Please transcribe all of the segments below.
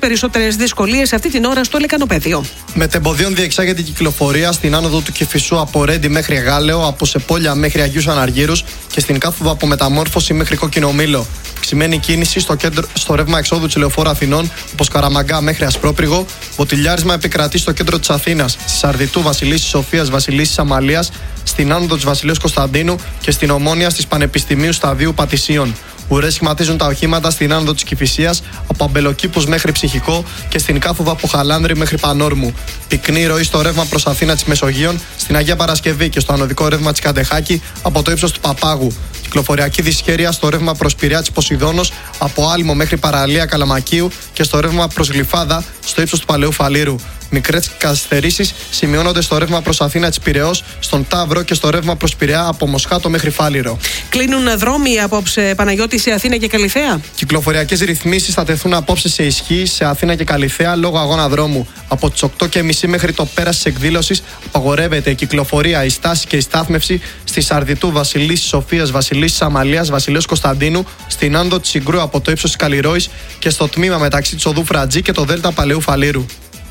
περισσότερες δυσκολίες αυτή την ώρα στο λεκανοπέδιο. Μετεμποδίων διεξάγεται η κυκλοφορία στην άνοδο του Κηφισού από Ρέντι μέχρι Γάλεο, από Σεπόλια μέχρι Αγίους Αναργύρους και στην κάθοδο από Μεταμόρφωση μέχρι Κόκκινο Μήλο. Αυξημένη κίνηση στο ρεύμα εξόδου της Λεωφόρου Αθηνών από Σκαραμαγκά μέχρι Ασπρόπριγο. Βοτιλιάρισμα επικρατεί στο κέντρο της Αθήνας, στη Σαρδιτού, Βασιλίσσης Σοφίας, Βασιλίσσης Αμαλίας, στην άνοδο της Βασιλέως Κωνσταντίνου και στην Ομόνια της Πανεπιστημίου Σταδίου Πατησίων. Ουρές σχηματίζουν τα οχήματα στην άνοδο της Κηφισίας από Αμπελοκήπους μέχρι Ψυχικό και στην κάθοδο από Χαλάνδρη μέχρι Πανόρμου. Πυκνή ροή στο ρεύμα προς Αθήνα της Μεσογείων, στην Αγία Παρασκευή και στο ανωδικό ρεύμα της Καντεχάκη από το ύψος του Παπάγου. Κυκλοφοριακή δυσχέρεια στο ρεύμα προς Πειραιά της Ποσειδώνος από Άλμο μέχρι Παραλία Καλαμακίου και στο ρεύμα προς Γλυφάδα στο ύψος του Παλαιού Φαλήρου. Μικρές καθυστερήσεις σημειώνονται στο ρεύμα προς Αθήνα της Πειραιώς, στον Ταύρο και στο ρεύμα προς Πειραιά από Μοσχάτο μέχρι Φάληρο. Κλείνουν δρόμοι απόψε, Παναγιώτη, σε Αθήνα και Καλιθέα. Κυκλοφοριακές ρυθμίσεις θα τεθούν απόψε σε ισχύ σε Αθήνα και Καλιθέα λόγω αγώνα δρόμου. Από τις 8:30 μέχρι το πέρας της εκδήλωσης απαγορεύεται η κυκλοφορία, η στάση και η στάθμευση στη Σαρδιτού, Βασιλίσσης Σοφίας, Βασιλίσσης Αμαλίας, Βασιλέως Κωνσταντίνου, στην άνοδο της Συγκρού από το ύψος της Καλλιρόης και στο τμήμα μεταξύ της οδού Φρατζή και το Δέλτα Παλαιού Φαλήρου.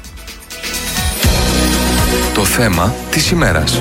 Το θέμα της ημέρας.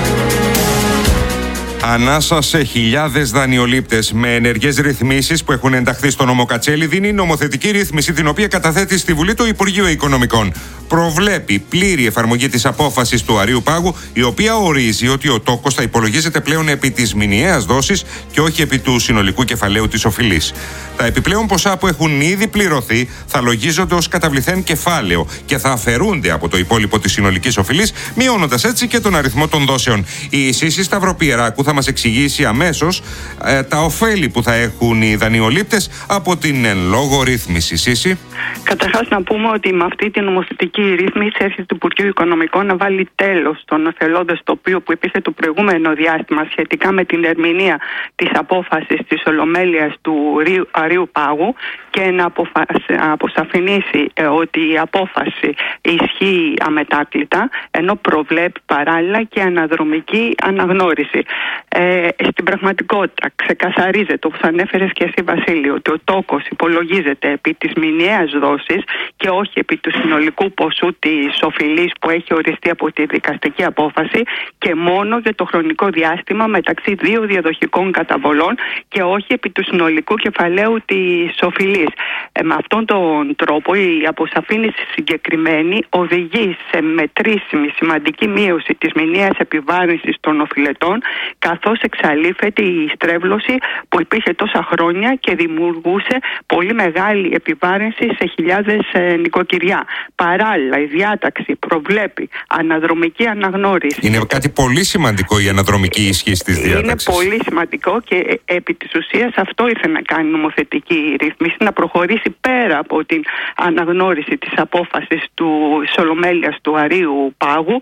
Ανάσα σε χιλιάδες δανειολήπτες με ενεργές ρυθμίσεις που έχουν ενταχθεί στο νόμο Κατσέλη δίνει νομοθετική ρύθμιση την οποία καταθέτει στη Βουλή το Υπουργείο Οικονομικών. Προβλέπει πλήρη εφαρμογή της απόφασης του Αρείου Πάγου, η οποία ορίζει ότι ο τόκος θα υπολογίζεται πλέον επί της μηνιαίας δόσης και όχι επί του συνολικού κεφαλαίου της οφειλής. Τα επιπλέον ποσά που έχουν ήδη πληρωθεί θα λογίζονται ως καταβληθέν κεφάλαιο και θα αφαιρούνται από το υπόλοιπο της συνολικής οφειλής, μειώνοντας έτσι και τον αριθμό των δόσεων. Η Σύση Σταυροπιεράκου θα μας εξηγήσει αμέσως τα ωφέλη που θα έχουν οι δανειολήπτες από την εν λόγω ρύθμιση. Σύση. Καταρχάς να πούμε ότι με αυτή την νομοθετική ρύθμιση έρχεται το Υπουργείο Οικονομικών να βάλει τέλος στον οφελώδες τοπίο που υπήρχε το προηγούμενο διάστημα σχετικά με την ερμηνεία της απόφασης της Ολομέλειας του Αρείου Πάγου και να αποσαφηνίσει ότι η απόφαση ισχύει αμετάκλητα, ενώ προβλέπει παράλληλα και αναδρομική αναγνώριση. Στην πραγματικότητα ξεκαθαρίζεται, όπως ανέφερες και εσύ Βασίλη, ότι ο τόκος υπολογίζεται επί της μηνιαίας δόσης και όχι επί του συνολικού ποσού της οφειλής που έχει οριστεί από τη δικαστική απόφαση και μόνο για το χρονικό διάστημα μεταξύ δύο διαδοχικών καταβολών και όχι επί του συνολικού κεφαλαίου της οφειλής. Με αυτόν τον τρόπο η αποσαφήνιση συγκεκριμένη οδηγεί σε μετρήσιμη σημαντική μείωση της μηνιαίας επιβάρυνσης των οφειλετών, καθώς εξαλείφεται η στρέβλωση που υπήρχε τόσα χρόνια και δημιουργούσε πολύ μεγάλη επιβάρυνση σε χιλιάδες νοικοκυριά. Παράλληλα, η διάταξη προβλέπει αναδρομική αναγνώριση. Είναι κάτι πολύ σημαντικό η αναδρομική ισχύ της διάταξης. Είναι πολύ σημαντικό και επί της ουσίας αυτό ήθελε να κάνει νομοθετική ρύθμιση, να προχωρήσει πέρα από την αναγνώριση της απόφασης της Ολομέλειας του Αρείου Πάγου.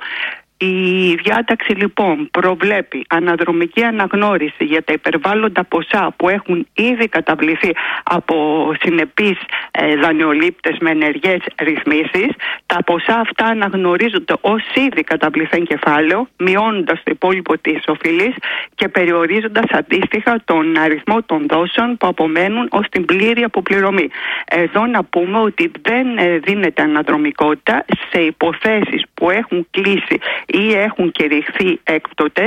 Η διάταξη λοιπόν προβλέπει αναδρομική αναγνώριση για τα υπερβάλλοντα ποσά που έχουν ήδη καταβληθεί από συνεπείς δανειολήπτες με ενεργές ρυθμίσεις. Τα ποσά αυτά αναγνωρίζονται ως ήδη καταβληθέν κεφάλαιο, μειώνοντας το υπόλοιπο της οφειλής και περιορίζοντας αντίστοιχα τον αριθμό των δόσεων που απομένουν ως την πλήρη αποπληρωμή. Εδώ να πούμε ότι δεν δίνεται αναδρομικότητα σε υποθέσεις που έχουν κλείσει ή έχουν κηρυχθεί έκπτωτες.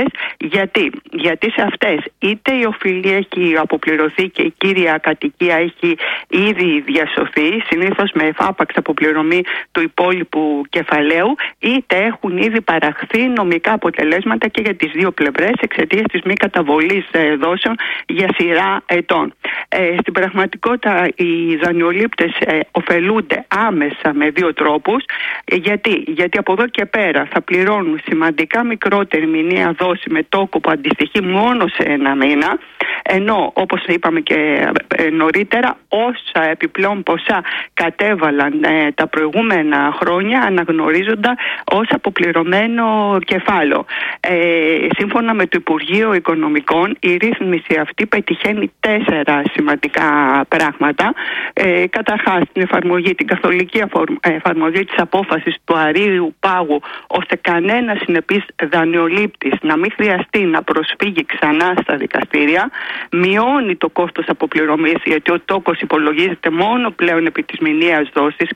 Γιατί σε αυτές είτε η οφειλή έχει αποπληρωθεί και η κύρια κατοικία έχει ήδη διασωθεί, συνήθως με εφάπαξ αποπληρωμή του υπόλοιπου κεφαλαίου, είτε έχουν ήδη παραχθεί νομικά αποτελέσματα και για τις δύο πλευρές εξαιτίας της μη καταβολής δόσεων για σειρά ετών. Στην πραγματικότητα οι δανειολήπτες ωφελούνται άμεσα με δύο τρόπους. Γιατί από εδώ και πέρα θα πληρώνουν σημαντικά μικρότερη μηνιαία δόση με τόκο που αντιστοιχεί μόνο σε ένα μήνα, ενώ όπως είπαμε και νωρίτερα, όσα επιπλέον ποσά κατέβαλαν τα προηγούμενα χρόνια αναγνωρίζονταν ως αποπληρωμένο κεφάλαιο. Σύμφωνα με το Υπουργείο Οικονομικών, η ρύθμιση αυτή πετυχαίνει 4 σημαντικά πράγματα. Καταρχάς, την καθολική εφαρμογή της απόφασης του Αρείου Πάγου, ώστε κανένα συνεπής δανειολήπτης να μην χρειαστεί να προσφύγει ξανά στα δικαστήρια. Μειώνει το κόστος αποπληρωμής, γιατί ο τόκος υπολογίζεται μόνο πλέον επί της μηνιαίας δόσης